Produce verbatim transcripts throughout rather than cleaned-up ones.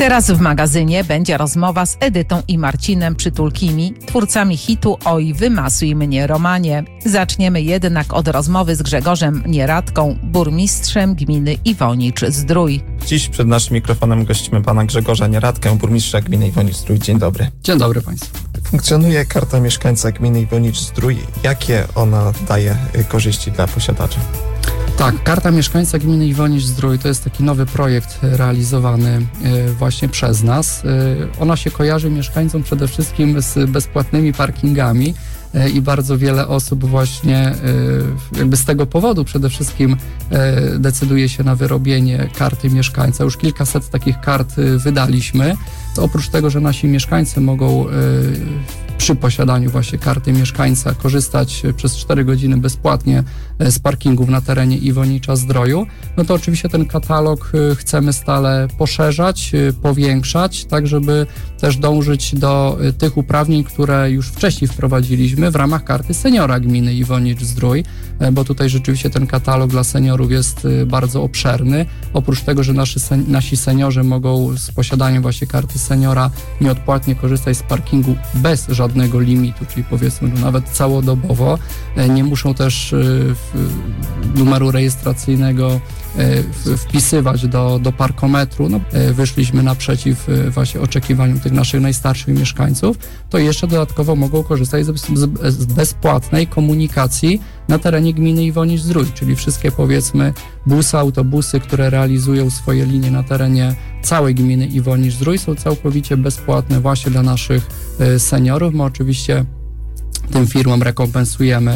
Teraz w magazynie będzie rozmowa z Edytą i Marcinem Przytulkimi, twórcami hitu Oj, wymasuj mnie, Romanie. Zaczniemy jednak od rozmowy z Grzegorzem Nieradką, burmistrzem gminy Iwonicz-Zdrój. Dziś przed naszym mikrofonem gościmy pana Grzegorza Nieradkę, burmistrza gminy Iwonicz-Zdrój. Dzień dobry. Dzień dobry państwu. Funkcjonuje karta mieszkańca gminy Iwonicz-Zdrój. Jakie ona daje korzyści dla posiadaczy? Tak, karta mieszkańca gminy Iwonicz-Zdrój to jest taki nowy projekt realizowany właśnie przez nas. Ona się kojarzy mieszkańcom przede wszystkim z bezpłatnymi parkingami i bardzo wiele osób właśnie jakby z tego powodu przede wszystkim decyduje się na wyrobienie karty mieszkańca. Już kilkaset takich kart wydaliśmy. Oprócz tego, że nasi mieszkańcy mogą przy posiadaniu właśnie karty mieszkańca korzystać przez cztery godziny bezpłatnie z parkingów na terenie Iwonicza-Zdroju, no to oczywiście ten katalog chcemy stale poszerzać, powiększać, tak żeby też dążyć do tych uprawnień, które już wcześniej wprowadziliśmy w ramach karty seniora gminy Iwonicz-Zdrój, bo tutaj rzeczywiście ten katalog dla seniorów jest bardzo obszerny. Oprócz tego, że nasi, nasi seniorzy mogą z posiadaniem właśnie karty seniora nieodpłatnie korzystać z parkingu bez żadnego limitu, czyli powiedzmy no nawet całodobowo. Nie muszą też numeru rejestracyjnego wpisywać do, do parkometru. No, wyszliśmy naprzeciw właśnie oczekiwaniom tych naszych najstarszych mieszkańców, to jeszcze dodatkowo mogą korzystać z, z, z bezpłatnej komunikacji na terenie gminy Iwonicz-Zdrój, czyli wszystkie powiedzmy busy, autobusy, które realizują swoje linie na terenie całej gminy Iwonicz-Zdrój są całkowicie bezpłatne właśnie dla naszych seniorów. My oczywiście tym firmom rekompensujemy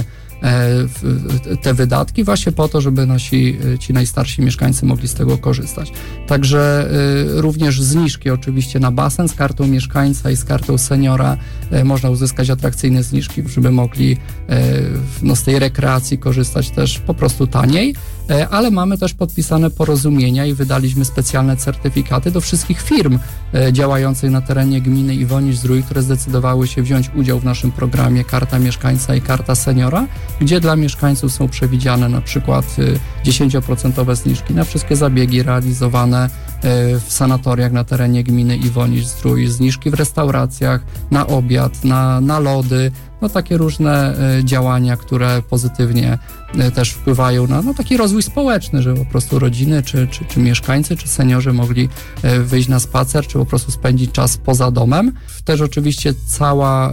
te wydatki właśnie po to, żeby nasi ci najstarsi mieszkańcy mogli z tego korzystać. Także również zniżki oczywiście na basen z kartą mieszkańca i z kartą seniora można uzyskać atrakcyjne zniżki, żeby mogli no, z tej rekreacji korzystać też po prostu taniej, ale mamy też podpisane porozumienia i wydaliśmy specjalne certyfikaty do wszystkich firm działających na terenie gminy Iwonicz-Zdrój, które zdecydowały się wziąć udział w naszym programie Karta Mieszkańca i Karta Seniora, gdzie dla mieszkańców są przewidziane na przykład dziesięć procent zniżki na wszystkie zabiegi realizowane w sanatoriach na terenie gminy Iwonicz-Zdrój, zniżki w restauracjach, na obiad, na, na lody, no takie różne działania, które pozytywnie też wpływają na no, taki rozwój społeczny, że po prostu rodziny, czy, czy, czy mieszkańcy, czy seniorzy mogli wyjść na spacer, czy po prostu spędzić czas poza domem. Też oczywiście cała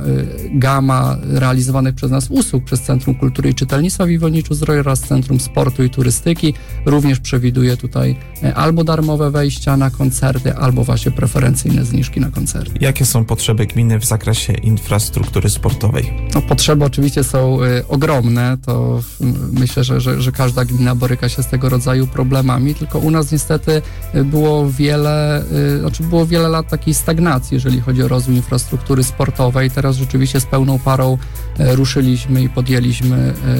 gama realizowanych przez nas usług przez Centrum Kultury i Czytelnictwa w Iwoniczu-Zdrój oraz Centrum Sportu i Turystyki również przewiduje tutaj albo darmowe wejścia na koncerty, albo właśnie preferencyjne zniżki na koncerty. Jakie są potrzeby gminy w zakresie infrastruktury sportowej? No, potrzeby oczywiście są y, ogromne, to y, myślę, że, że, że każda gmina boryka się z tego rodzaju problemami, tylko u nas niestety było wiele, y, znaczy było wiele lat takiej stagnacji, jeżeli chodzi o rozwój infrastruktury sportowej. Teraz rzeczywiście z pełną parą y, ruszyliśmy i podjęliśmy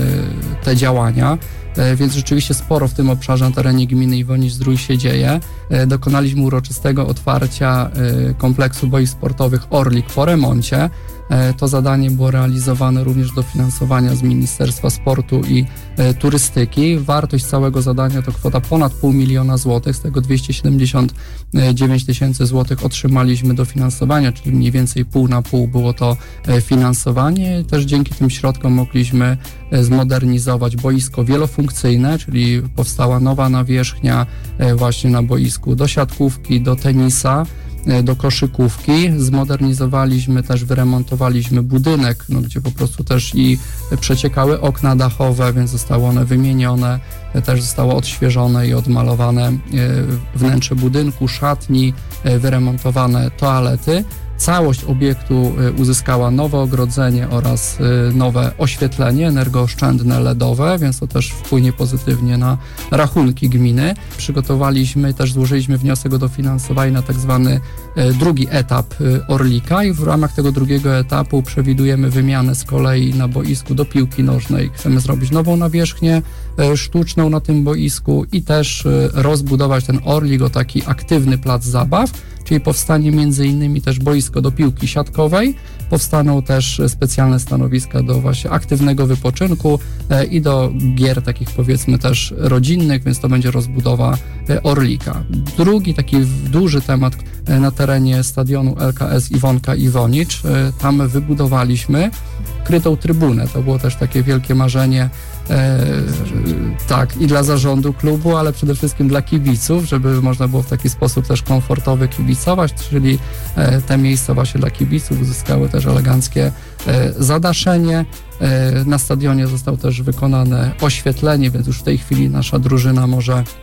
y, te działania. Więc rzeczywiście sporo w tym obszarze na terenie gminy Iwonicz-Zdrój się dzieje. Dokonaliśmy uroczystego otwarcia kompleksu boisk sportowych Orlik po remoncie. To zadanie było realizowane również do finansowania z Ministerstwa Sportu i Turystyki. Wartość całego zadania to kwota ponad pół miliona złotych, z tego dwieście siedemdziesiąt dziewięć tysięcy złotych otrzymaliśmy dofinansowania, czyli mniej więcej pół na pół było to finansowanie. Też dzięki tym środkom mogliśmy zmodernizować boisko wielofunkcyjne, czyli powstała nowa nawierzchnia właśnie na boisku do siatkówki, do tenisa, do koszykówki. Zmodernizowaliśmy też, wyremontowaliśmy budynek, no, gdzie po prostu też i przeciekały okna dachowe, więc zostały one wymienione, też zostało odświeżone i odmalowane wnętrze budynku, szatni, wyremontowane toalety. Całość obiektu uzyskała nowe ogrodzenie oraz nowe oświetlenie energooszczędne L E D owe, więc to też wpłynie pozytywnie na rachunki gminy. Przygotowaliśmy, też złożyliśmy wniosek o dofinansowanie na tak zwany drugi etap Orlika i w ramach tego drugiego etapu przewidujemy wymianę z kolei na boisku do piłki nożnej. Chcemy zrobić nową nawierzchnię sztuczną na tym boisku i też rozbudować ten Orlik o taki aktywny plac zabaw, czyli powstanie między innymi też boisko do piłki siatkowej, powstaną też specjalne stanowiska do właśnie aktywnego wypoczynku i do gier takich powiedzmy też rodzinnych, więc to będzie rozbudowa Orlika. Drugi taki duży temat na terenie stadionu L K S Iwonka Iwonicz, tam wybudowaliśmy krytą trybunę. To było też takie wielkie marzenie E, tak, i dla zarządu klubu, ale przede wszystkim dla kibiców, żeby można było w taki sposób też komfortowy kibicować, czyli e, te miejsca właśnie dla kibiców uzyskały też eleganckie e, zadaszenie. E, na stadionie zostało też wykonane oświetlenie, więc już w tej chwili nasza drużyna może e,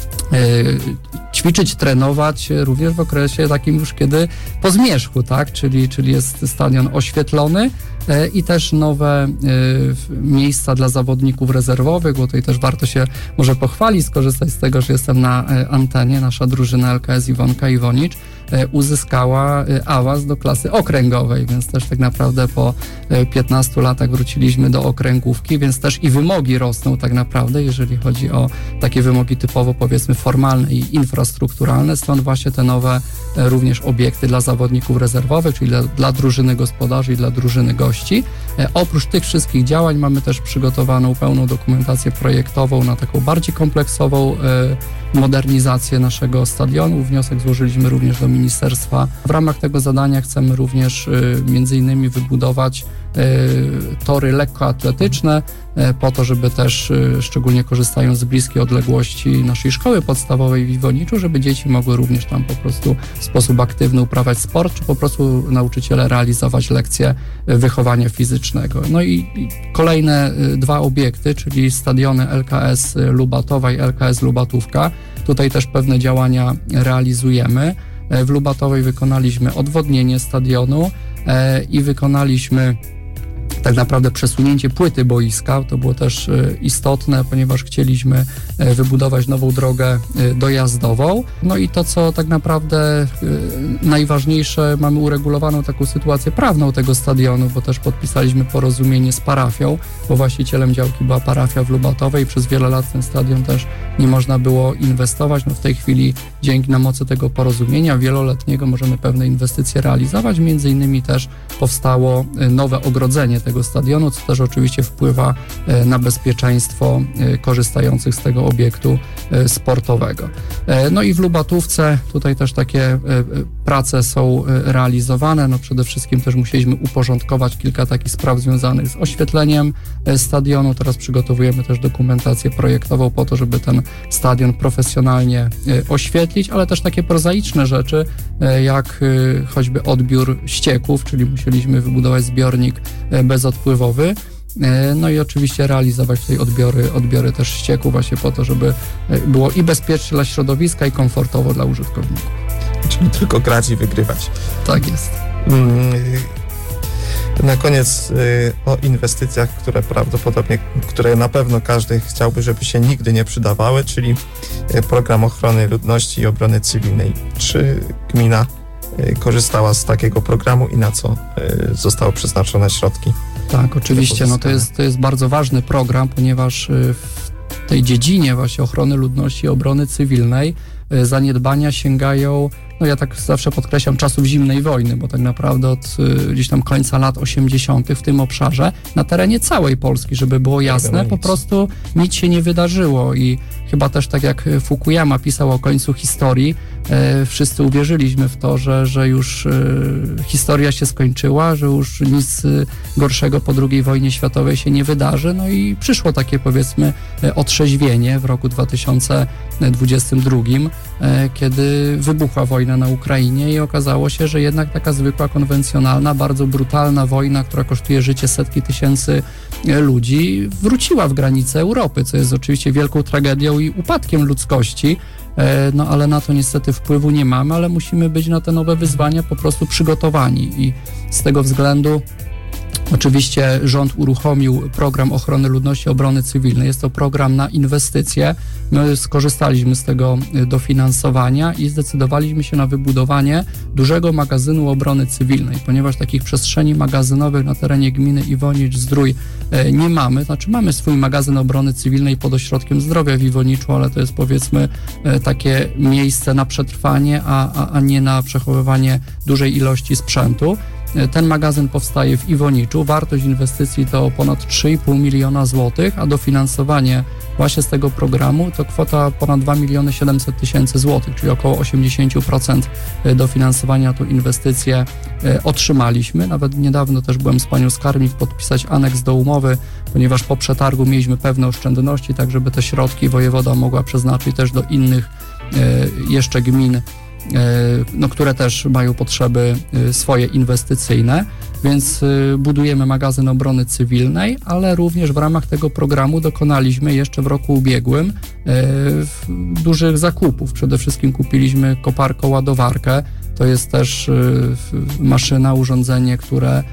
ćwiczyć, trenować również w okresie takim już kiedy po zmierzchu, tak, czyli, czyli jest stadion oświetlony i też nowe y, miejsca dla zawodników rezerwowych, bo tutaj też warto się może pochwalić, skorzystać z tego, że jestem na y, antenie. Nasza drużyna L K S Iwonka Iwonicz y, uzyskała y, awans do klasy okręgowej, więc też tak naprawdę po y, piętnastu latach wróciliśmy do okręgówki, więc też i wymogi rosną tak naprawdę, jeżeli chodzi o takie wymogi typowo powiedzmy formalne i infrastrukturalne, stąd właśnie te nowe y, również obiekty dla zawodników rezerwowych, czyli dla, dla drużyny gospodarzy i dla drużyny gości. E, oprócz tych wszystkich działań mamy też przygotowaną pełną dokumentację projektową na taką bardziej kompleksową e, modernizację naszego stadionu. Wniosek złożyliśmy również do ministerstwa. W ramach tego zadania chcemy również e, między innymi wybudować e, tory lekkoatletyczne e, po to, żeby też e, szczególnie korzystając z bliskiej odległości naszej szkoły podstawowej w Iwoniczu, żeby dzieci mogły również tam po prostu w sposób aktywny uprawiać sport, czy po prostu nauczyciele realizować lekcje wychowania fizycznego. No i, i kolejne y, dwa obiekty, czyli stadiony L K S Lubatowa i L K S Lubatówka. Tutaj też pewne działania realizujemy. W Lubatowej wykonaliśmy odwodnienie stadionu e, i wykonaliśmy tak naprawdę przesunięcie płyty boiska. To było też istotne, ponieważ chcieliśmy wybudować nową drogę dojazdową. No i to, co tak naprawdę najważniejsze, mamy uregulowaną taką sytuację prawną tego stadionu, bo też podpisaliśmy porozumienie z parafią, bo właścicielem działki była parafia w Lubatowej. Przez wiele lat w ten stadion też nie można było inwestować. No w tej chwili dzięki na mocy tego porozumienia wieloletniego możemy pewne inwestycje realizować. Między innymi też powstało nowe ogrodzenie tego stadionu, co też oczywiście wpływa na bezpieczeństwo korzystających z tego obiektu sportowego. No i w Lubatówce tutaj też takie prace są realizowane. No przede wszystkim też musieliśmy uporządkować kilka takich spraw związanych z oświetleniem stadionu. Teraz przygotowujemy też dokumentację projektową po to, żeby ten stadion profesjonalnie oświetlić, ale też takie prozaiczne rzeczy, jak choćby odbiór ścieków, czyli musieliśmy wybudować zbiornik bezodpływowy. No i oczywiście realizować tutaj odbiory, odbiory też ścieków właśnie po to, żeby było i bezpiecznie dla środowiska, i komfortowo dla użytkowników. Czyli tylko grać i wygrywać. Tak jest. Na koniec o inwestycjach, które prawdopodobnie, które na pewno każdy chciałby, żeby się nigdy nie przydawały, czyli program ochrony ludności i obrony cywilnej. Czy gmina korzystała z takiego programu i na co zostały przeznaczone środki? Tak, oczywiście. No to jest, to jest bardzo ważny program, ponieważ w tej dziedzinie właśnie ochrony ludności i obrony cywilnej zaniedbania sięgają, no ja tak zawsze podkreślam, czasów zimnej wojny, bo tak naprawdę od gdzieś tam końca lat osiemdziesiątych w tym obszarze na terenie całej Polski, żeby było jasne, po prostu nic się nie wydarzyło i chyba też tak jak Fukuyama pisał o końcu historii, e, wszyscy uwierzyliśmy w to, że, że już e, historia się skończyła, że już nic gorszego po drugiej wojnie światowej się nie wydarzy, no i przyszło takie powiedzmy otrzeźwienie w roku dwa tysiące dwudziestym drugim, e, kiedy wybuchła wojna na Ukrainie i okazało się, że jednak taka zwykła, konwencjonalna, bardzo brutalna wojna, która kosztuje życie setki tysięcy ludzi, wróciła w granice Europy, co jest oczywiście wielką tragedią i upadkiem ludzkości, no ale na to niestety wpływu nie mamy, ale musimy być na te nowe wyzwania po prostu przygotowani i z tego względu oczywiście rząd uruchomił program ochrony ludności i obrony cywilnej. Jest to program na inwestycje. My skorzystaliśmy z tego dofinansowania i zdecydowaliśmy się na wybudowanie dużego magazynu obrony cywilnej, ponieważ takich przestrzeni magazynowych na terenie gminy Iwonicz-Zdrój nie mamy. Znaczy mamy swój magazyn obrony cywilnej pod ośrodkiem zdrowia w Iwoniczu, ale to jest powiedzmy takie miejsce na przetrwanie, a, a, a nie na przechowywanie dużej ilości sprzętu. Ten magazyn powstaje w Iwoniczu. Wartość inwestycji to ponad trzy i pół miliona złotych, a dofinansowanie właśnie z tego programu to kwota ponad dwa miliony siedemset tysięcy złotych, czyli około osiemdziesiąt procent dofinansowania na tą inwestycję otrzymaliśmy. Nawet niedawno też byłem z panią skarbnik podpisać aneks do umowy, ponieważ po przetargu mieliśmy pewne oszczędności, tak żeby te środki wojewoda mogła przeznaczyć też do innych jeszcze gmin, no, które też mają potrzeby swoje inwestycyjne, więc budujemy magazyn obrony cywilnej, ale również w ramach tego programu dokonaliśmy jeszcze w roku ubiegłym dużych zakupów. Przede wszystkim kupiliśmy koparko-ładowarkę, to jest też maszyna, urządzenie, które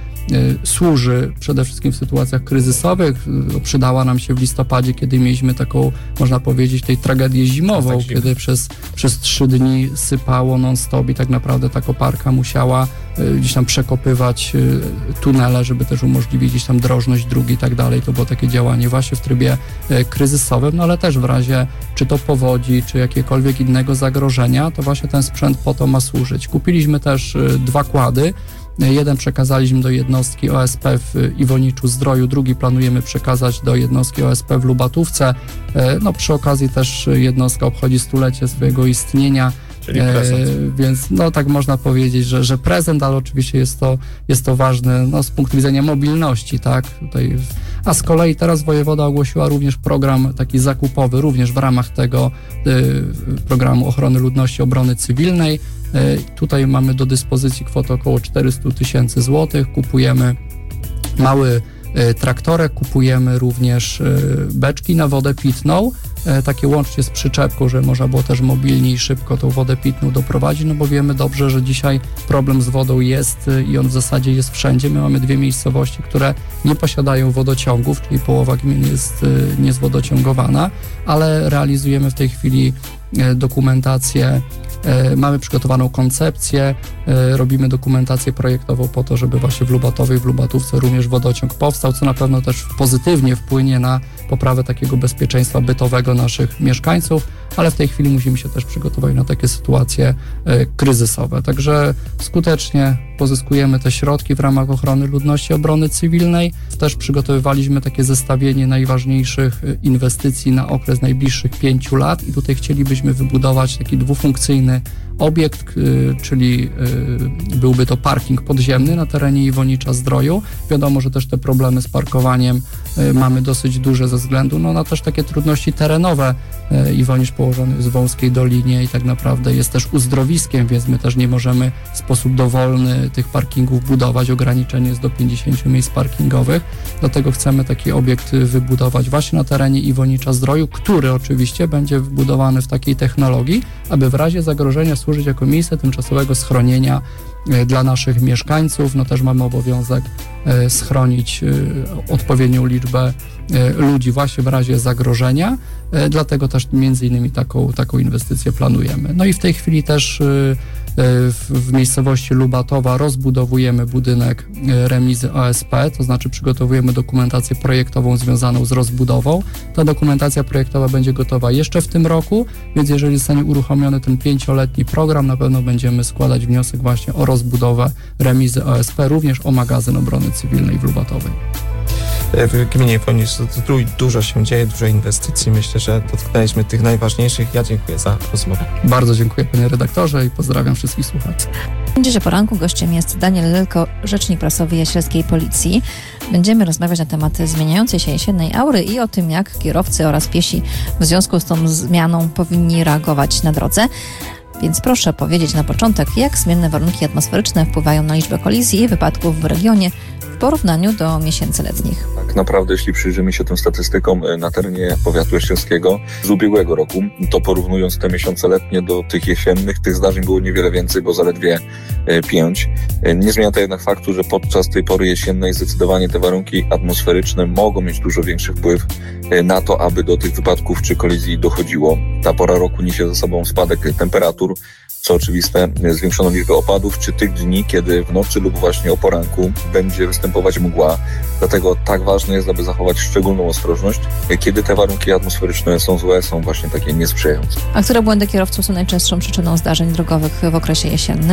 służy przede wszystkim w sytuacjach kryzysowych. Przydała nam się w listopadzie, kiedy mieliśmy taką, można powiedzieć, tej tragedię zimową, tak, kiedy przez, przez trzy dni sypało non-stop i tak naprawdę ta koparka musiała gdzieś tam przekopywać tunele, żeby też umożliwić gdzieś tam drożność dróg i tak dalej. To było takie działanie właśnie w trybie kryzysowym, no ale też w razie czy to powodzi, czy jakiekolwiek innego zagrożenia, to właśnie ten sprzęt po to ma służyć. Kupiliśmy też dwa kłady. Jeden przekazaliśmy do jednostki O S P w Iwoniczu-Zdroju, drugi planujemy przekazać do jednostki O S P w Lubatówce. No przy okazji też jednostka obchodzi stulecie swojego istnienia. Czyli prezent. E, więc no tak można powiedzieć, że, że prezent, ale oczywiście jest to, jest to ważne no, z punktu widzenia mobilności, tak? Tutaj, a z kolei teraz wojewoda ogłosiła również program taki zakupowy, również w ramach tego y, programu ochrony ludności, obrony cywilnej. Y, tutaj mamy do dyspozycji kwotę około czterysta tysięcy złotych, kupujemy mały y, traktorek, kupujemy również y, beczki na wodę pitną, takie łącznie z przyczepką, że można było też mobilnie i szybko tą wodę pitną doprowadzić, no bo wiemy dobrze, że dzisiaj problem z wodą jest i on w zasadzie jest wszędzie. My mamy dwie miejscowości, które nie posiadają wodociągów, czyli połowa gmin jest niezwodociągowana, ale realizujemy w tej chwili dokumentację, mamy przygotowaną koncepcję, robimy dokumentację projektową po to, żeby właśnie w Lubatowej, w Lubatówce również wodociąg powstał, co na pewno też pozytywnie wpłynie na poprawę takiego bezpieczeństwa bytowego naszych mieszkańców, ale w tej chwili musimy się też przygotować na takie sytuacje kryzysowe. Także skutecznie pozyskujemy te środki w ramach ochrony ludności, obrony cywilnej. Też przygotowywaliśmy takie zestawienie najważniejszych inwestycji na okres najbliższych pięciu lat i tutaj chcielibyśmy wybudować taki dwufunkcyjny obiekt, czyli byłby to parking podziemny na terenie Iwonicza-Zdroju. Wiadomo, że też te problemy z parkowaniem mamy dosyć duże ze względu no, na też takie trudności terenowe. Iwonicz położony jest w wąskiej dolinie i tak naprawdę jest też uzdrowiskiem, więc my też nie możemy w sposób dowolny tych parkingów budować. Ograniczenie jest do pięćdziesięciu miejsc parkingowych. Dlatego chcemy taki obiekt wybudować właśnie na terenie Iwonicza-Zdroju, który oczywiście będzie wybudowany w takiej technologii, aby w razie zagrożenia służyć jako miejsce tymczasowego schronienia dla naszych mieszkańców. No też mamy obowiązek schronić odpowiednią liczbę ludzi właśnie w razie zagrożenia, dlatego też między innymi taką, taką inwestycję planujemy. No i w tej chwili też w, w miejscowości Lubatowa rozbudowujemy budynek remizy O S P, to znaczy przygotowujemy dokumentację projektową związaną z rozbudową. Ta dokumentacja projektowa będzie gotowa jeszcze w tym roku, więc jeżeli zostanie uruchomiony ten pięcioletni program, na pewno będziemy składać wniosek właśnie o rozbudowę remizy O S P, również o magazyn obrony cywilnej w Lubatowej. W gminie Iwonicz-Zdrój dużo się dzieje, dużo inwestycji. Myślę, że dotknęliśmy tych najważniejszych. Ja dziękuję za rozmowę. Bardzo dziękuję panie redaktorze i pozdrawiam wszystkich słuchaczy. W Dziś o poranku gościem jest Daniel Lelko, rzecznik prasowy Jastrzębskiej Policji. Będziemy rozmawiać na tematy zmieniającej się jesiennej aury i o tym, jak kierowcy oraz piesi w związku z tą zmianą powinni reagować na drodze. Więc proszę powiedzieć na początek, jak zmienne warunki atmosferyczne wpływają na liczbę kolizji i wypadków w regionie w porównaniu do miesięcy letnich. Tak naprawdę, jeśli przyjrzymy się tym statystykom na terenie powiatu jastrzębskiego z ubiegłego roku, to porównując te miesiące letnie do tych jesiennych, tych zdarzeń było niewiele więcej, bo zaledwie pięć. Nie zmienia to jednak faktu, że podczas tej pory jesiennej zdecydowanie te warunki atmosferyczne mogą mieć dużo większy wpływ na to, aby do tych wypadków czy kolizji dochodziło. Ta pora roku niesie ze sobą spadek temperatur, co oczywiste, zwiększoną liczbę opadów, czy tych dni, kiedy w nocy lub właśnie o poranku będzie występować mgła. Dlatego tak ważne jest, aby zachować szczególną ostrożność, kiedy te warunki atmosferyczne są złe, są właśnie takie niesprzyjające. A które błędy kierowców są najczęstszą przyczyną zdarzeń drogowych w okresie jesiennym?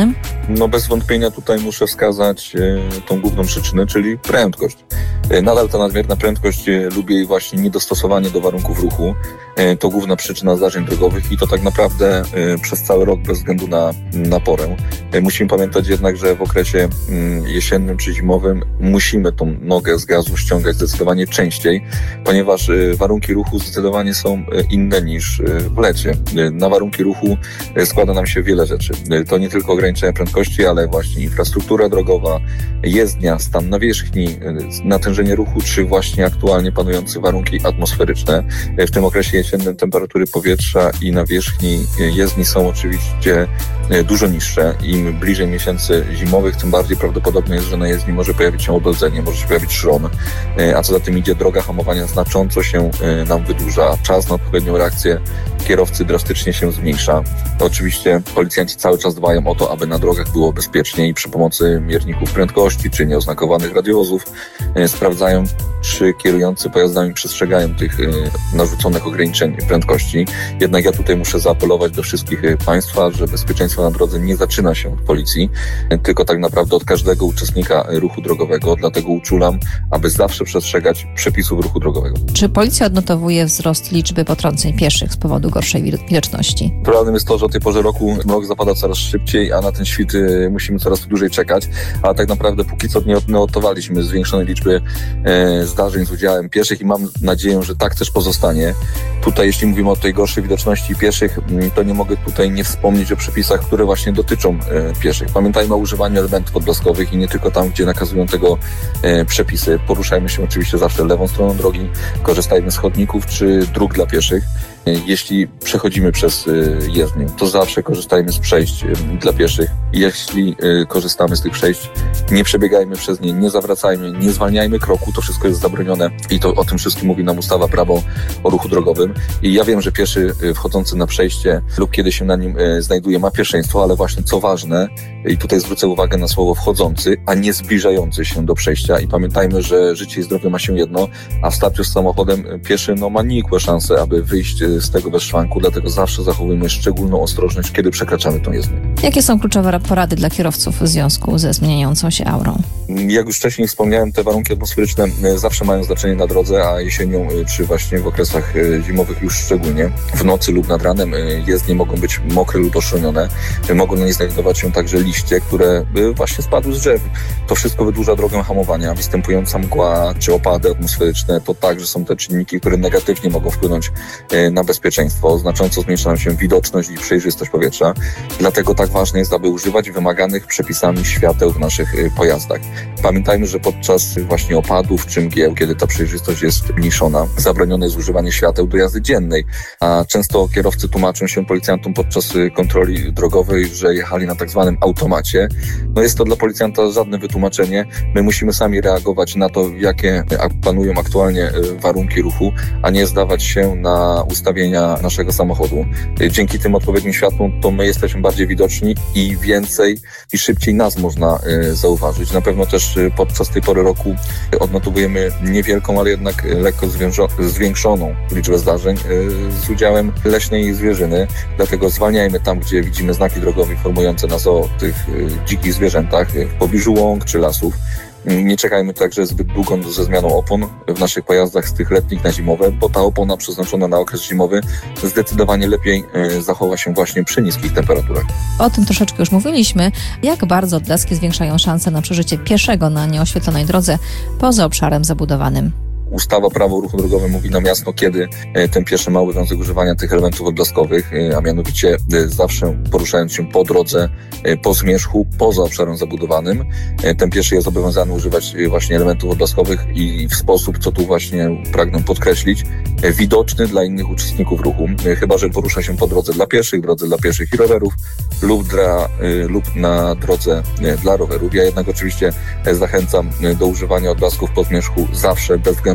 No bez wątpienia tutaj muszę wskazać e, tą główną przyczynę, czyli prędkość. E, nadal ta nadmierna prędkość e, lubi jej właśnie niedostosowanie do warunków ruchu. E, to główna przyczyna zdarzeń drogowych i to tak naprawdę e, przez cały rok bez względu na, na porę. E, musimy pamiętać jednak, że w okresie m, jesiennym czy zimowym musimy tą nogę z gazu ściągać zdecydowanie częściej, ponieważ e, warunki ruchu zdecydowanie są e, inne niż e, w lecie. E, na warunki ruchu e, składa nam się wiele rzeczy. E, to nie tylko ograniczenie prędkości, ale właśnie infrastruktura drogowa, jezdnia, stan nawierzchni, natężenie ruchu, czy właśnie aktualnie panujące warunki atmosferyczne. W tym okresie jesiennym temperatury powietrza i nawierzchni jezdni są oczywiście dużo niższe. Im bliżej miesięcy zimowych, tym bardziej prawdopodobne jest, że na jezdni może pojawić się obeldzenie, może się pojawić szron, a co za tym idzie, droga hamowania znacząco się nam wydłuża. Czas na odpowiednią reakcję kierowcy drastycznie się zmniejsza. Oczywiście policjanci cały czas dbają o to, aby na drogach było bezpiecznie i przy pomocy mierników prędkości czy nieoznakowanych radiowozów e, sprawdzają, czy kierujący pojazdami przestrzegają tych e, narzuconych ograniczeń prędkości. Jednak ja tutaj muszę zaapelować do wszystkich e, Państwa, że bezpieczeństwo na drodze nie zaczyna się od policji, e, tylko tak naprawdę od każdego uczestnika e, ruchu drogowego. Dlatego uczulam, aby zawsze przestrzegać przepisów ruchu drogowego. Czy policja odnotowuje wzrost liczby potrąceń pieszych z powodu gorszej widoczności? Naturalnym jest to, że o tej porze roku rok zapada coraz szybciej, a na ten świt y, musimy coraz dłużej czekać, ale tak naprawdę póki co nie odnotowaliśmy zwiększonej liczby e, zdarzeń z udziałem pieszych i mam nadzieję, że tak też pozostanie. Tutaj jeśli mówimy o tej gorszej widoczności pieszych, to nie mogę tutaj nie wspomnieć o przepisach, które właśnie dotyczą e, pieszych. Pamiętajmy o używaniu elementów odblaskowych i nie tylko tam, gdzie nakazują tego e, przepisy. Poruszajmy się oczywiście zawsze lewą stroną drogi, korzystajmy z chodników czy dróg dla pieszych. Jeśli przechodzimy przez jezdnię, to zawsze korzystajmy z przejść dla pieszych. Jeśli korzystamy z tych przejść, nie przebiegajmy przez nie, nie zawracajmy, nie zwalniajmy kroku, to wszystko jest zabronione i to o tym wszystkim mówi nam ustawa Prawo o ruchu drogowym. I ja wiem, że pieszy wchodzący na przejście lub kiedy się na nim znajduje ma pierwszeństwo, ale właśnie co ważne, i tutaj zwrócę uwagę na słowo wchodzący, a nie zbliżający się do przejścia i pamiętajmy, że życie i zdrowie ma się jedno, a w starciu z samochodem pieszy no, ma nikłe szanse, aby wyjść z tego bez szwanku, dlatego zawsze zachowujmy szczególną ostrożność, kiedy przekraczamy tą jezdnię. Jakie są kluczowe porady dla kierowców w związku ze zmieniającą się aurą? Jak już wcześniej wspomniałem, te warunki atmosferyczne zawsze mają znaczenie na drodze, a jesienią czy właśnie w okresach zimowych już szczególnie. W nocy lub nad ranem jezdnie mogą być mokre lub oszronione. Mogą na niej znajdować się także liście, które właśnie spadły z drzew. To wszystko wydłuża drogę hamowania. Występująca mgła czy opady atmosferyczne to także są te czynniki, które negatywnie mogą wpłynąć na bezpieczeństwo. Znacząco zmniejsza nam się widoczność i przejrzystość powietrza. Dlatego tak ważne jest, aby używać wymaganych przepisami świateł w naszych pojazdach. Pamiętajmy, że podczas właśnie opadów czy mgieł, kiedy ta przejrzystość jest mniejszona, zabronione jest używanie świateł do jazdy dziennej, a często kierowcy tłumaczą się policjantom podczas kontroli drogowej, że jechali na tak zwanym automacie. No jest to dla policjanta żadne wytłumaczenie. My musimy sami reagować na to, jakie panują aktualnie warunki ruchu, a nie zdawać się na ustawienia naszego samochodu. Dzięki tym odpowiednim światłom to my jesteśmy bardziej widoczni i więcej i szybciej nas można zauważyć. Na pewno też podczas tej pory roku odnotowujemy niewielką, ale jednak lekko zwiększoną liczbę zdarzeń z udziałem leśnej zwierzyny. Dlatego zwalniajmy tam, gdzie widzimy znaki drogowe informujące nas o tych dzikich zwierzętach w pobliżu łąk czy lasów. Nie czekajmy także zbyt długo ze zmianą opon w naszych pojazdach z tych letnich na zimowe, bo ta opona przeznaczona na okres zimowy zdecydowanie lepiej zachowa się właśnie przy niskich temperaturach. O tym troszeczkę już mówiliśmy. Jak bardzo odblaski zwiększają szanse na przeżycie pieszego na nieoświetlonej drodze poza obszarem zabudowanym? Ustawa Prawo o ruchu drogowym mówi nam jasno, kiedy ten pieszy ma obowiązek używania tych elementów odblaskowych, a mianowicie zawsze poruszając się po drodze, po zmierzchu, poza obszarem zabudowanym. Ten pieszy jest zobowiązany używać właśnie elementów odblaskowych i w sposób, co tu właśnie pragnę podkreślić, widoczny dla innych uczestników ruchu, chyba że porusza się po drodze dla pieszych, drodze dla pieszych i rowerów lub, dla, lub na drodze dla rowerów. Ja jednak oczywiście zachęcam do używania odblasków po zmierzchu zawsze, bez względu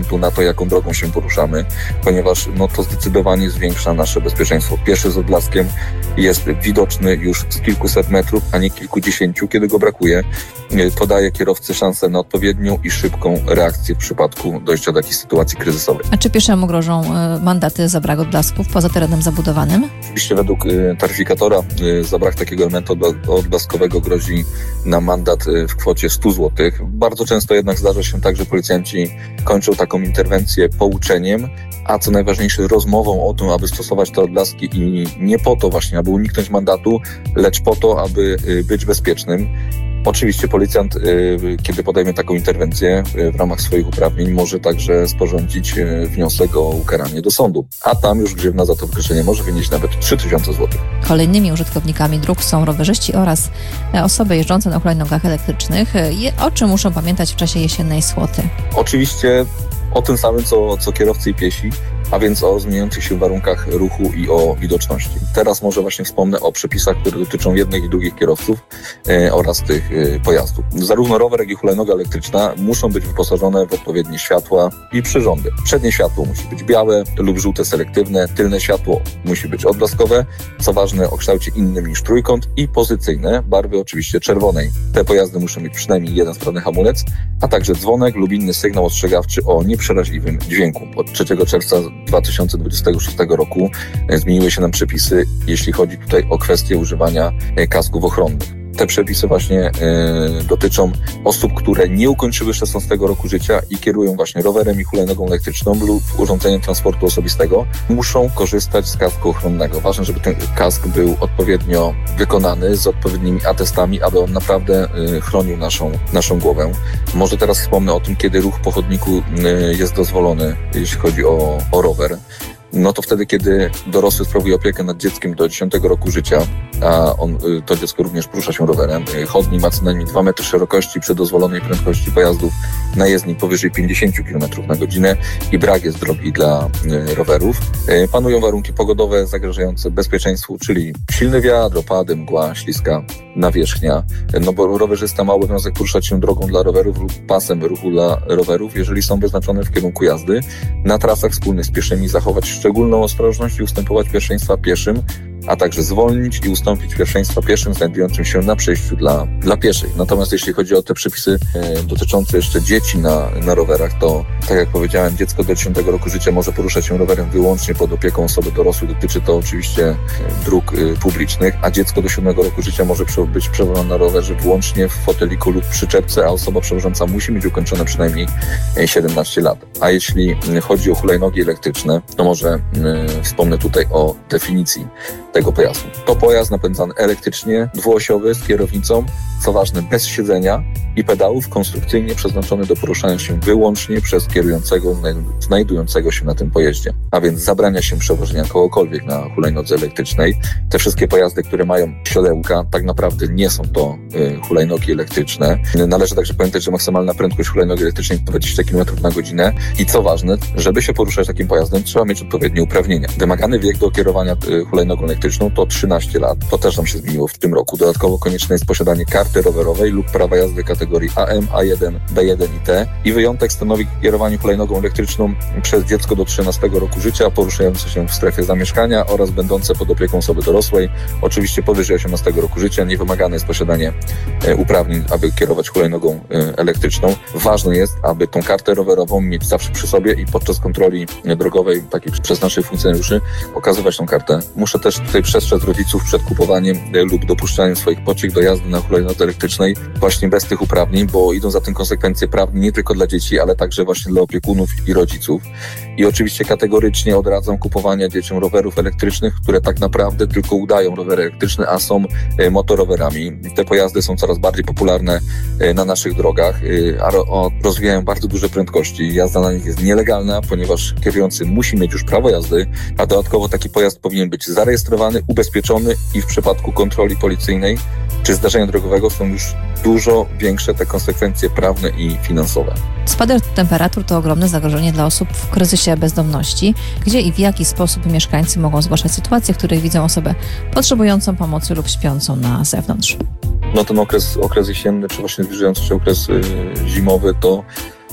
akcentu na to, jaką drogą się poruszamy, ponieważ no, to zdecydowanie zwiększa nasze bezpieczeństwo. Pieszy z odblaskiem jest widoczny już z kilkuset metrów, a nie kilkudziesięciu, kiedy go brakuje. To daje kierowcy szansę na odpowiednią i szybką reakcję w przypadku dojścia do jakiejś sytuacji kryzysowej. A czy pieszemu grożą mandaty za brak odblasków poza terenem zabudowanym? Oczywiście według taryfikatora za brak takiego elementu odblaskowego grozi nam mandat w kwocie sto złotych. Bardzo często jednak zdarza się tak, że policjanci kończą taką interwencję pouczeniem, a co najważniejsze rozmową o tym, aby stosować te odblaski i nie po to właśnie, aby uniknąć mandatu, lecz po to, aby być bezpiecznym. Oczywiście policjant, kiedy podejmie taką interwencję w ramach swoich uprawnień, może także sporządzić wniosek o ukaranie do sądu, a tam już grzywna za to wykroczenie może wynieść nawet trzy tysiące złotych. Kolejnymi użytkownikami dróg są rowerzyści oraz osoby jeżdżące na hulajnogach elektrycznych. O czym muszą pamiętać w czasie jesiennej słoty? Oczywiście o tym samym, co, co kierowcy i piesi, a więc o zmieniających się warunkach ruchu i o widoczności. Teraz może właśnie wspomnę o przepisach, które dotyczą jednych i drugich kierowców e, oraz tych e, pojazdów. Zarówno rower, jak i hulajnoga elektryczna muszą być wyposażone w odpowiednie światła i przyrządy. Przednie światło musi być białe lub żółte selektywne, tylne światło musi być odblaskowe, co ważne o kształcie innym niż trójkąt i pozycyjne, barwy oczywiście czerwonej. Te pojazdy muszą mieć przynajmniej jeden sprawny hamulec, a także dzwonek lub inny sygnał ostrzegawczy o nieprzeraźliwym dźwięku. Od trzeciego czerwca dwa tysiące dwudziestego szóstego roku zmieniły się nam przepisy, jeśli chodzi tutaj o kwestię używania kasków ochronnych. Te przepisy właśnie y, dotyczą osób, które nie ukończyły szesnastego roku życia i kierują właśnie rowerem i hulajnogą elektryczną lub urządzeniem transportu osobistego, muszą korzystać z kasku ochronnego. Ważne, żeby ten kask był odpowiednio wykonany, z odpowiednimi atestami, aby on naprawdę y, chronił naszą, naszą głowę. Może teraz wspomnę o tym, kiedy ruch po chodniku y, jest dozwolony, jeśli chodzi o, o rower. No to wtedy, kiedy dorosły sprawuje opiekę nad dzieckiem do dziesiątego roku życia, a on, to dziecko również porusza się rowerem. Chodnik ma co najmniej dwa metry szerokości przy dozwolonej prędkości pojazdów na jezdni powyżej pięćdziesiąt kilometrów na godzinę i brak jest drogi dla rowerów. Panują warunki pogodowe zagrażające bezpieczeństwu, czyli silny wiatr, opady, mgła, śliska nawierzchnia. No bo rowerzysta ma obowiązek poruszać się drogą dla rowerów lub pasem ruchu dla rowerów, jeżeli są wyznaczone w kierunku jazdy. Na trasach wspólnych z pieszymi zachować szczególną ostrożność i ustępować pierwszeństwa pieszym, a także zwolnić i ustąpić pierwszeństwa pieszym znajdującym się na przejściu dla, dla pieszych. Natomiast jeśli chodzi o te przepisy e, dotyczące jeszcze dzieci na, na rowerach, to tak jak powiedziałem, dziecko do dziesiątego roku życia może poruszać się rowerem wyłącznie pod opieką osoby dorosłej. Dotyczy to oczywiście e, dróg e, publicznych, a dziecko do siódmego roku życia może prze, być przewożone na rowerze wyłącznie w foteliku lub przyczepce, a osoba przewożąca musi mieć ukończone przynajmniej e, siedemnaście lat. A jeśli e, chodzi o hulajnogi elektryczne, to może e, wspomnę tutaj o definicji tego pojazdu. To pojazd napędzany elektrycznie, dwuosiowy, z kierownicą, co ważne bez siedzenia i pedałów, konstrukcyjnie przeznaczony do poruszania się wyłącznie przez kierującego znajdującego się na tym pojeździe. A więc zabrania się przewożenia kogokolwiek na hulajnodze elektrycznej. Te wszystkie pojazdy, które mają siodełka, tak naprawdę nie są to y, hulajnogi elektryczne. Należy także pamiętać, że maksymalna prędkość hulajnogi elektrycznej to dwadzieścia kilometrów na godzinę i co ważne, żeby się poruszać takim pojazdem, trzeba mieć odpowiednie uprawnienia. Wymagany wiek do kierowania y, hulajnogą elektryczną to trzynaście lat. To też nam się zmieniło w tym roku. Dodatkowo konieczne jest posiadanie karty rowerowej lub prawa jazdy kategorii A M, A jeden, B jeden i T. I wyjątek stanowi kierowanie hulajnogą elektryczną przez dziecko do trzynastego roku życia, poruszające się w strefie zamieszkania oraz będące pod opieką osoby dorosłej. Oczywiście powyżej osiemnastego roku życia nie wymagane jest posiadanie e, uprawnień, aby kierować hulajnogą e, elektryczną. Ważne jest, aby tą kartę rowerową mieć zawsze przy sobie i podczas kontroli drogowej, takiej przez naszych funkcjonariuszy, okazywać tą kartę. Muszę też tutaj przestrzec rodziców przed kupowaniem e, lub dopuszczaniem swoich pociech do jazdy na hulajnodze elektrycznej właśnie bez tych uprawnień, bo idą za tym konsekwencje prawne nie tylko dla dzieci, ale także właśnie dla opiekunów i rodziców. I oczywiście kategorycznie odradzam kupowania dzieciom rowerów elektrycznych, które tak naprawdę tylko udają rowery elektryczne, a są e, motorowerami. Te pojazdy są coraz bardziej popularne e, na naszych drogach, e, a ro, rozwijają bardzo duże prędkości. Jazda na nich jest nielegalna, ponieważ kierujący musi mieć już prawo jazdy, a dodatkowo taki pojazd powinien być zarejestrowany, ubezpieczony i w przypadku kontroli policyjnej czy zdarzenia drogowego są już dużo większe te konsekwencje prawne i finansowe. Spadek temperatur to ogromne zagrożenie dla osób w kryzysie bezdomności. Gdzie i w jaki sposób mieszkańcy mogą zgłaszać sytuacje, w których widzą osobę potrzebującą pomocy lub śpiącą na zewnątrz? No ten okres, okres jesienny, czy właśnie zbliżający się okres y, zimowy, to to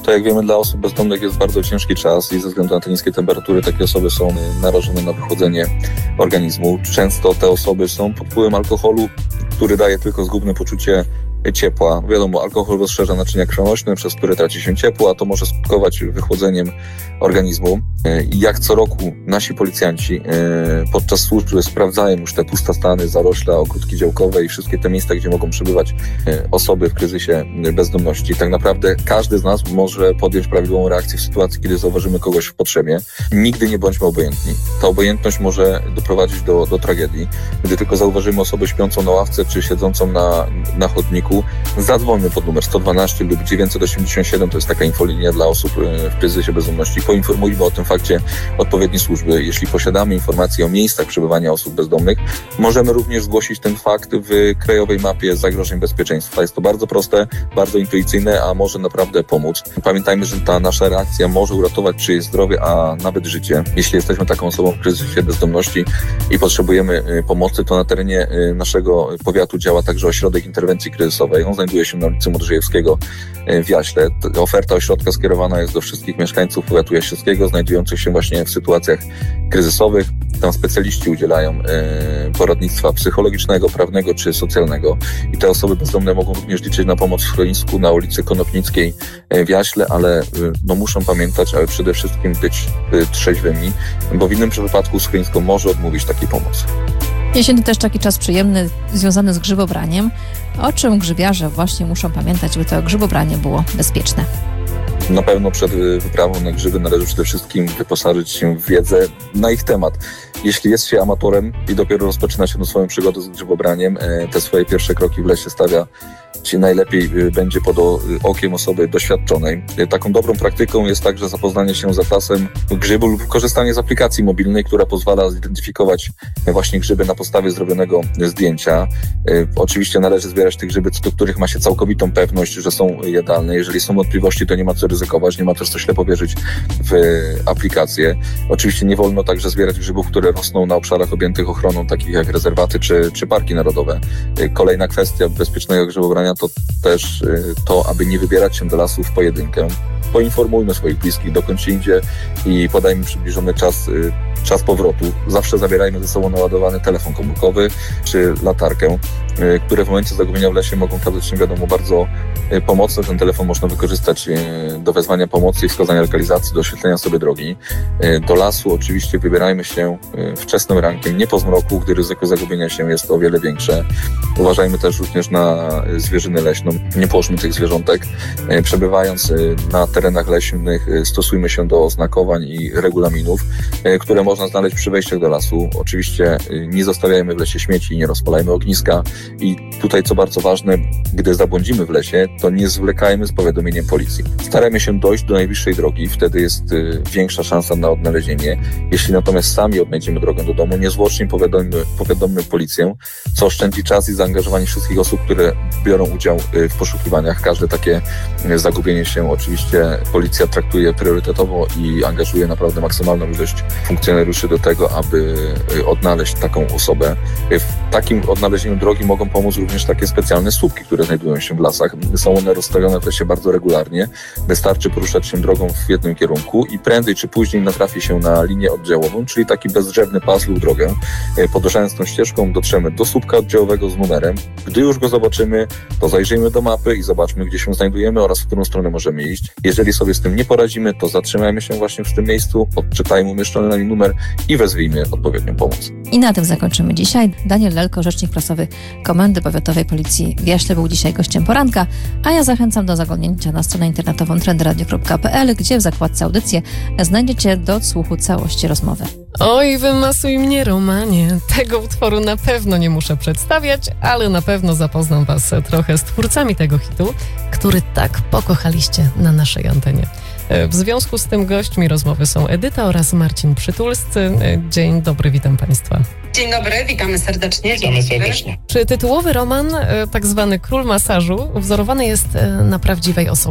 To jak wiemy, dla osób bezdomnych jest bardzo ciężki czas i ze względu na te niskie temperatury takie osoby są narażone na wychłodzenie organizmu. Często te osoby są pod wpływem alkoholu, który daje tylko zgubne poczucie ciepła. Wiadomo, alkohol rozszerza naczynia krwionośne, przez które traci się ciepło, a to może skutkować wychłodzeniem organizmu. I jak co roku nasi policjanci podczas służby sprawdzają już te pustostany, zarośla, ogródki działkowe i wszystkie te miejsca, gdzie mogą przebywać osoby w kryzysie bezdomności. Tak naprawdę każdy z nas może podjąć prawidłową reakcję w sytuacji, kiedy zauważymy kogoś w potrzebie. Nigdy nie bądźmy obojętni. Ta obojętność może doprowadzić do, do tragedii. Gdy tylko zauważymy osobę śpiącą na ławce czy siedzącą na, na chodniku, zadzwońmy pod numer sto dwanaście lub dziewięćset osiemdziesiąt siedem, to jest taka infolinia dla osób w kryzysie bezdomności. Poinformujmy o tym fakcie odpowiednie służby. Jeśli posiadamy informacje o miejscach przebywania osób bezdomnych, możemy również zgłosić ten fakt w Krajowej Mapie Zagrożeń Bezpieczeństwa. Jest to bardzo proste, bardzo intuicyjne, a może naprawdę pomóc. Pamiętajmy, że ta nasza reakcja może uratować czyjeś zdrowie, a nawet życie. Jeśli jesteśmy taką osobą w kryzysie bezdomności i potrzebujemy pomocy, to na terenie naszego powiatu działa także ośrodek interwencji kryzysowej. On znajduje się na ulicy Modrzejewskiego w Jaśle. Oferta ośrodka skierowana jest do wszystkich mieszkańców powiatu jaślskiego, znajdujących się właśnie w sytuacjach kryzysowych. Tam specjaliści udzielają poradnictwa psychologicznego, prawnego czy socjalnego. I te osoby bezdomne mogą również liczyć na pomoc w schronisku na ulicy Konopnickiej w Jaśle, ale no, muszą pamiętać, ale przede wszystkim być trzeźwymi, bo w innym przypadku schronisko może odmówić takiej pomocy. Jesień to też taki czas przyjemny, związany z grzybobraniem, o czym grzybiarze właśnie muszą pamiętać, by to grzybobranie było bezpieczne. Na pewno przed wyprawą na grzyby należy przede wszystkim wyposażyć się w wiedzę na ich temat. Jeśli jest się amatorem i dopiero rozpoczyna się swoją przygodę z grzybobraniem, te swoje pierwsze kroki w lesie stawia się najlepiej będzie pod okiem osoby doświadczonej. Taką dobrą praktyką jest także zapoznanie się z atlasem grzybu lub korzystanie z aplikacji mobilnej, która pozwala zidentyfikować właśnie grzyby na podstawie zrobionego zdjęcia. Oczywiście należy zbierać te grzyby, co do których ma się całkowitą pewność, że są jadalne. Jeżeli są wątpliwości, to nie ma co ryzykować, nie ma też co ślepo wierzyć w aplikację. Oczywiście nie wolno także zbierać grzybów, które rosną na obszarach objętych ochroną, takich jak rezerwaty czy, czy parki narodowe. Kolejna kwestia bezpiecznego grzybobrania to też to, aby nie wybierać się do lasu w pojedynkę. Poinformujmy swoich bliskich, dokąd się idzie i podajmy przybliżony czas, czas powrotu. Zawsze zabierajmy ze sobą naładowany telefon komórkowy czy latarkę, które w momencie zagubienia w lesie mogą okazać się, wiadomo, bardzo pomocne. Ten telefon można wykorzystać do wezwania pomocy i wskazania lokalizacji, do oświetlenia sobie drogi. Do lasu oczywiście wybierajmy się wczesnym rankiem, nie po zmroku, gdy ryzyko zagubienia się jest o wiele większe. Uważajmy też również na zwierzynę leśną. Nie płoszmy tych zwierzątek. Przebywając na terenach leśnych stosujmy się do oznakowań i regulaminów, które można znaleźć przy wejściach do lasu. Oczywiście nie zostawiajmy w lesie śmieci, nie rozpalajmy ogniska i tutaj, co bardzo ważne, gdy zabłądzimy w lesie, to nie zwlekajmy z powiadomieniem policji. Starajmy się dojść do najbliższej drogi, wtedy jest większa szansa na odnalezienie. Jeśli natomiast sami odnajdziemy drogę do domu, niezwłocznie powiadommy, powiadommy policję, co oszczędzi czas i zaangażowanie wszystkich osób, które biorą udział w poszukiwaniach. Każde takie zagubienie się oczywiście policja traktuje priorytetowo i angażuje naprawdę maksymalną ilość funkcjonariuszy do tego, aby odnaleźć taką osobę. W takim odnalezieniu drogi mogą pomóc również takie specjalne słupki, które znajdują się w lasach. Są one rozstawione w lesie bardzo regularnie. Wystarczy poruszać się drogą w jednym kierunku i prędzej czy później natrafi się na linię oddziałową, czyli taki bezdrzewny pas lub drogę. Podążając tą ścieżką dotrzemy do słupka oddziałowego z numerem. Gdy już go zobaczymy, to zajrzyjmy do mapy i zobaczmy, gdzie się znajdujemy oraz w którą stronę możemy iść. Jeżeli sobie z tym nie poradzimy, to zatrzymajmy się właśnie w tym miejscu, odczytajmy umieszczony na nim numer i wezwijmy odpowiednią pomoc. I na tym zakończymy dzisiaj. Daniel Lelko, rzecznik prasowy Komendy Powiatowej Policji w Jaśle, był dzisiaj gościem poranka, a ja zachęcam do zaglądnięcia na stronę internetową trendy radio kropka p l, gdzie w zakładce audycje znajdziecie do odsłuchu całości rozmowy. Oj, wymasuj mnie, Romanie. Tego utworu na pewno nie muszę przedstawiać, ale na pewno zapoznam was trochę z twórcami tego hitu, który tak pokochaliście na naszej antenie. W związku z tym gośćmi rozmowy są Edyta oraz Marcin Przytulscy. Dzień dobry, witam państwa. Dzień dobry, witamy serdecznie. Witamy serdecznie. Czy tytułowy roman, tak zwany Król Masażu, wzorowany jest na prawdziwej osobie?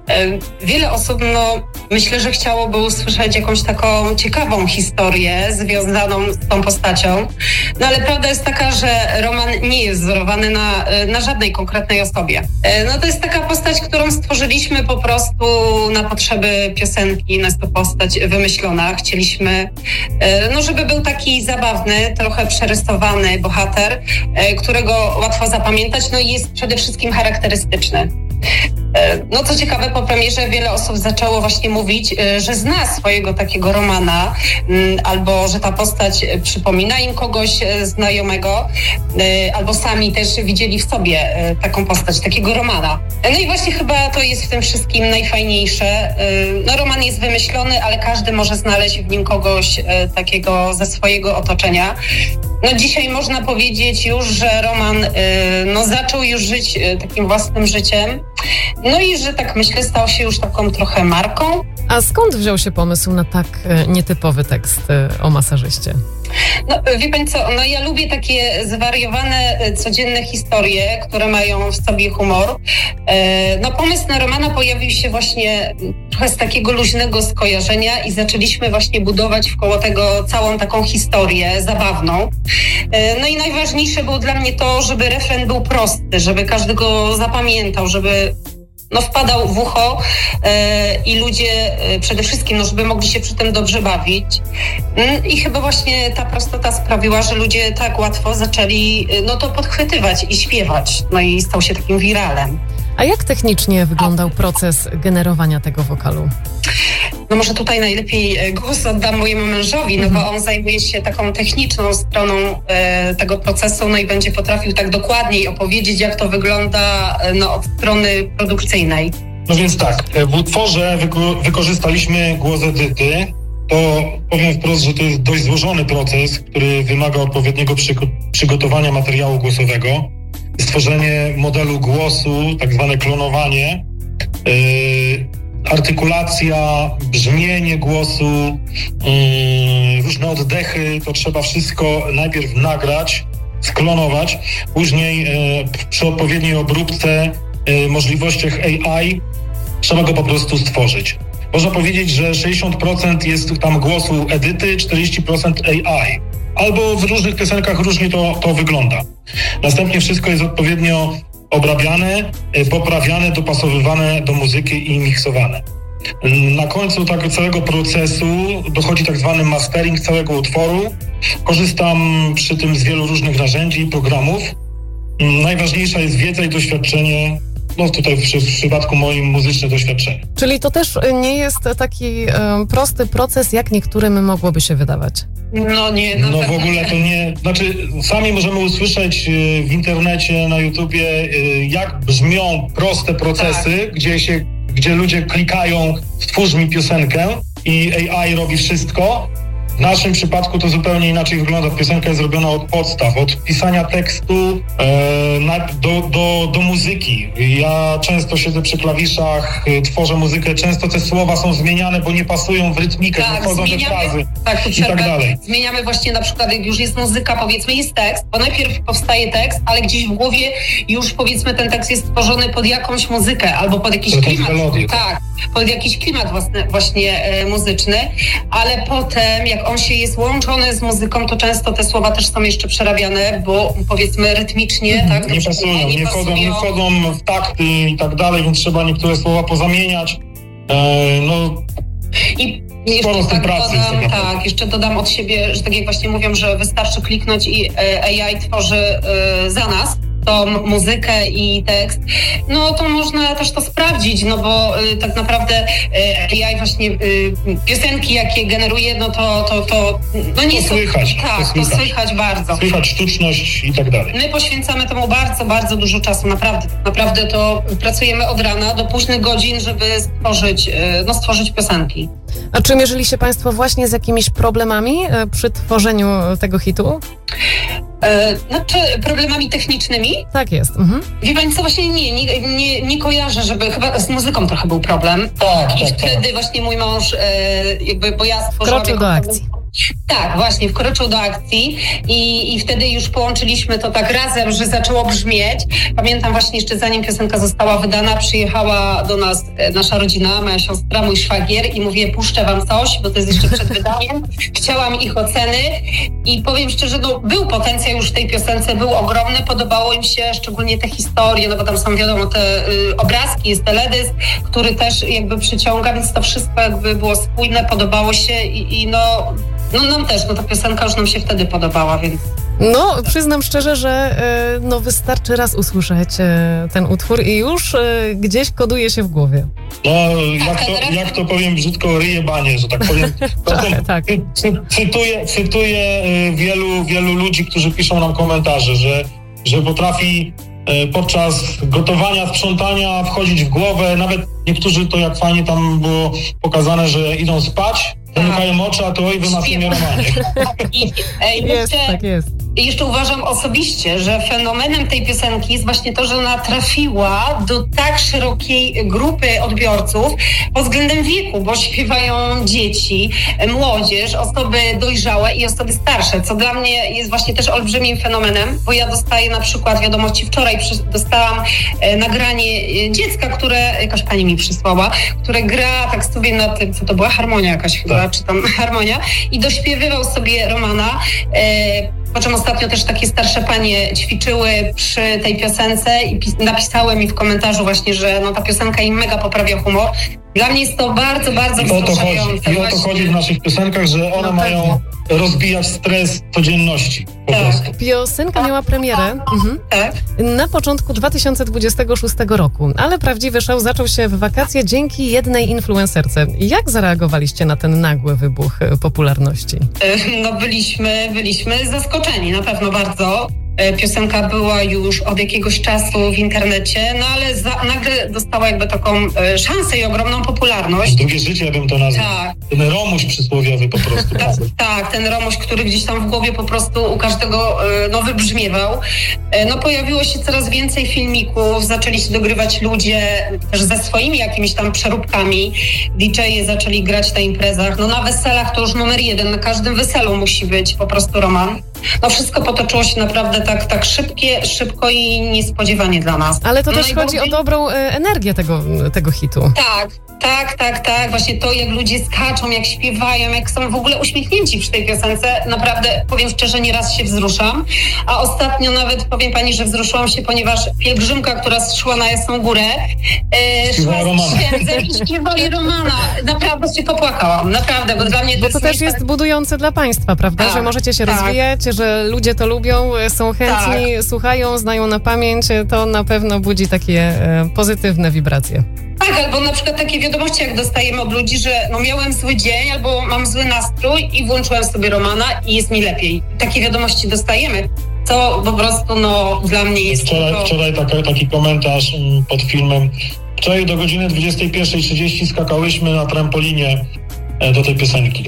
Wiele osób, no myślę, że chciałoby usłyszeć jakąś taką ciekawą historię związaną z tą postacią, no ale prawda jest taka, że Roman nie jest wzorowany na, na żadnej konkretnej osobie. No to jest taka postać, którą stworzyliśmy po prostu na potrzeby piosenki, jest to postać wymyślona. Chcieliśmy, no żeby był taki zabawny, trochę przerysowany bohater, którego łatwo zapamiętać, no i jest przede wszystkim charakterystyczny. No co ciekawe, po premierze wiele osób zaczęło właśnie mówić, że zna swojego takiego Romana, albo że ta postać przypomina im kogoś znajomego, albo sami też widzieli w sobie taką postać, takiego Romana. No i właśnie chyba to jest w tym wszystkim najfajniejsze. No Roman jest wymyślony, ale każdy może znaleźć w nim kogoś takiego ze swojego otoczenia. No dzisiaj można powiedzieć już, że Roman no, zaczął już żyć takim własnym życiem. No i że tak myślę, stał się już taką trochę marką. A skąd wziął się pomysł na tak nietypowy tekst o masażyście? No wie pani co, no ja lubię takie zwariowane, codzienne historie, które mają w sobie humor. No pomysł na Romana pojawił się właśnie trochę z takiego luźnego skojarzenia i zaczęliśmy właśnie budować wkoło tego całą taką historię zabawną. No i najważniejsze było dla mnie to, żeby refren był prosty, żeby każdy go zapamiętał, żeby no wpadał w ucho e, i ludzie e, przede wszystkim, no, żeby mogli się przy tym dobrze bawić. Mm, I chyba właśnie ta prostota sprawiła, że ludzie tak łatwo zaczęli no to podchwytywać i śpiewać. No i stał się takim wiralem. A jak technicznie wyglądał proces generowania tego wokalu? No może tutaj najlepiej głos oddam mojemu mężowi, no bo on zajmuje się taką techniczną stroną e, tego procesu, no i będzie potrafił tak dokładniej opowiedzieć, jak to wygląda no, od strony produkcyjnej. No więc tak, w utworze wyko- wykorzystaliśmy głos Edyty. To powiem wprost, że to jest dość złożony proces, który wymaga odpowiedniego przygo- przygotowania materiału głosowego, stworzenie modelu głosu, tak zwane klonowanie, yy, artykulacja, brzmienie głosu, yy, różne oddechy, to trzeba wszystko najpierw nagrać, sklonować, później yy, przy odpowiedniej obróbce, yy, możliwościach A I trzeba go po prostu stworzyć. Można powiedzieć, że sześćdziesiąt procent jest tam głosu Edyty, czterdzieści procent A I. Albo w różnych piosenkach różnie to, to wygląda. Następnie wszystko jest odpowiednio obrabiane, poprawiane, dopasowywane do muzyki i miksowane. Na końcu tego całego procesu dochodzi tak zwany mastering całego utworu. Korzystam przy tym z wielu różnych narzędzi i programów. Najważniejsza jest wiedza i doświadczenie. No tutaj w, w przypadku moim muzyczne doświadczenie. Czyli to też nie jest taki um, prosty proces, jak niektórym mogłoby się wydawać. No nie. No, no w ogóle to nie, znaczy sami możemy usłyszeć w internecie, na YouTubie, jak brzmią proste procesy, tak. gdzie się, gdzie ludzie klikają stwórz mi piosenkę i A I robi wszystko. W naszym przypadku to zupełnie inaczej wygląda. Piosenka jest zrobiona od podstaw, od pisania tekstu e, na, do, do, do muzyki. Ja często siedzę przy klawiszach, e, tworzę muzykę, często te słowa są zmieniane, bo nie pasują w rytmikę, tak, wchodzą te frazy tak, i tak dalej. Zmieniamy właśnie na przykład, jak już jest muzyka, powiedzmy jest tekst, bo najpierw powstaje tekst, ale gdzieś w głowie już powiedzmy ten tekst jest stworzony pod jakąś muzykę albo pod jakiś pod klimat. Melodię. Tak, pod jakiś klimat własny, właśnie e, muzyczny, ale potem jak on się jest łączony z muzyką, to często te słowa też są jeszcze przerabiane, bo powiedzmy rytmicznie, tak? Nie pasują, nie, nie, wchodzą, nie wchodzą w takty i tak dalej, więc trzeba niektóre słowa pozamieniać. E, no... I jeszcze tak dodam, tak, jeszcze dodam od siebie, że tak jak właśnie mówią, że wystarczy kliknąć i A I tworzy y, za nas tą muzykę i tekst, no to można też to sprawdzić, no bo y, tak naprawdę y, A I właśnie y, piosenki jakie generuje, no to to, to no nie to słychać, tak, to słychać. to słychać bardzo. Słychać sztuczność i tak dalej. My poświęcamy temu bardzo, bardzo dużo czasu, naprawdę. Naprawdę to pracujemy od rana do późnych godzin, żeby stworzyć, y, no stworzyć piosenki. A czy mierzyli się Państwo właśnie z jakimiś problemami y, przy tworzeniu tego hitu? E, znaczy problemami technicznymi? Tak jest. Mhm. Wie pani co, właśnie nie, nie, nie, nie kojarzę, żeby chyba z muzyką trochę był problem. Tak, I tak, wtedy tak. właśnie mój mąż, e, jakby, bo ja stworzyłam Kroczył do akcji. Tak, właśnie, wkroczył do akcji i, i wtedy już połączyliśmy to tak razem, że zaczęło brzmieć. Pamiętam właśnie jeszcze zanim piosenka została wydana, przyjechała do nas nasza rodzina, moja siostra, mój szwagier i mówię, puszczę wam coś, bo to jest jeszcze przed wydaniem. Chciałam ich oceny i powiem szczerze, no był potencjał już w tej piosence, był ogromny, podobało im się szczególnie te historie, no bo tam są wiadomo te y, obrazki, jest teledysk, który też jakby przyciąga, więc to wszystko jakby było spójne, podobało się i, i no, no nam też, no ta piosenka już nam się wtedy podobała, więc... No, przyznam szczerze, że no wystarczy raz usłyszeć ten utwór i już gdzieś koduje się w głowie. No, jak to, jak to powiem brzydko, ryje banie, że tak powiem. tak, tak. Cytuję, cytuję wielu, wielu ludzi, którzy piszą nam komentarze, że, że potrafi podczas gotowania, sprzątania wchodzić w głowę, nawet niektórzy to jak fajnie tam było pokazane, że idą spać, zamykają oczy, a to oj, wymasują Romanie. I, ej, jest, jeszcze, tak jest. Jeszcze uważam osobiście, że fenomenem tej piosenki jest właśnie to, że ona trafiła do tak szerokiej grupy odbiorców pod względem wieku, bo śpiewają dzieci, młodzież, osoby dojrzałe i osoby starsze, co dla mnie jest właśnie też olbrzymim fenomenem, bo ja dostaję na przykład wiadomości, wczoraj dostałam e, nagranie dziecka, które jakaś pani mi przysłała, które gra tak sobie na tym, co to była, harmonia jakaś chyba, czy tam harmonia i dośpiewywał sobie Romana. E, Po czym ostatnio też takie starsze panie ćwiczyły przy tej piosence i pis- napisały mi w komentarzu właśnie, że no ta piosenka im mega poprawia humor. Dla mnie jest to bardzo, bardzo I o to chodzi, wzruszające. i o to chodzi w naszych piosenkach, że one No mają rozbijać stres codzienności. Po Tak. prostu. Piosenka miała premierę mhm. Tak. na początku dwa tysiące dwudziestego szóstego roku, ale prawdziwy show zaczął się w wakacje dzięki jednej influencerce. Jak zareagowaliście na ten nagły wybuch popularności? No byliśmy, byliśmy zaskoczeni, na pewno bardzo. Piosenka była już od jakiegoś czasu w internecie, no ale za, nagle dostała jakby taką e, szansę i ogromną popularność. Drugie życie bym to nazwał. Tak. Ten Romuś przysłowiowy po prostu. Tak, tak, ten Romuś, który gdzieś tam w głowie po prostu u każdego e, no, wybrzmiewał. E, no pojawiło się coraz więcej filmików, zaczęli się dogrywać ludzie też ze swoimi jakimiś tam przeróbkami. D J-e zaczęli grać na imprezach. No na weselach to już numer jeden, na każdym weselu musi być po prostu Roman. No wszystko potoczyło się naprawdę tak, tak szybkie, szybko i niespodziewanie dla nas. Ale to no też chodzi o dobrą e, energię tego, tego hitu. Tak, tak, tak, tak. Właśnie to, jak ludzie skaczą, jak śpiewają, jak są w ogóle uśmiechnięci przy tej piosence, naprawdę, powiem szczerze, nieraz się wzruszam. A ostatnio nawet, powiem pani, że wzruszyłam się, ponieważ pielgrzymka, która szła na Jasną Górę, e, szła z księdzem i śpiewali Romana. Naprawdę się popłakałam, naprawdę, bo dla mnie to Bo jest... to też jest budujące dla państwa, prawda? Tak, że możecie się tak. rozwijać, że ludzie to lubią, są chętni, tak. słuchają, znają na pamięć, to na pewno budzi takie e, pozytywne wibracje. Tak, albo na przykład takie wiadomości, jak dostajemy od ludzi, że no miałem zły dzień albo mam zły nastrój i włączyłem sobie Romana i jest mi lepiej. Takie wiadomości dostajemy, co po prostu no dla mnie jest... Wczoraj, to... wczoraj taki, taki komentarz pod filmem. Wczoraj do godziny dwudziestej pierwszej trzydzieści skakałyśmy na trampolinie do tej piosenki.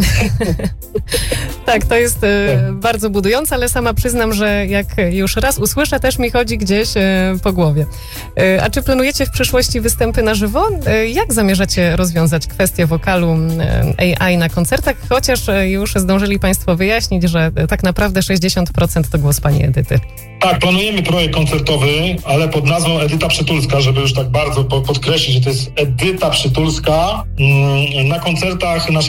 Tak, to jest e, bardzo budujące, ale sama przyznam, że jak już raz usłyszę, też mi chodzi gdzieś e, po głowie. E, a czy planujecie w przyszłości występy na żywo? E, jak zamierzacie rozwiązać kwestię wokalu e, A I na koncertach? Chociaż e, już zdążyli państwo wyjaśnić, że e, tak naprawdę sześćdziesiąt procent to głos pani Edyty. Tak, planujemy projekt koncertowy, ale pod nazwą Edyta Przytulska, żeby już tak bardzo po- podkreślić, że to jest Edyta Przytulska. Mm, na koncertach nasze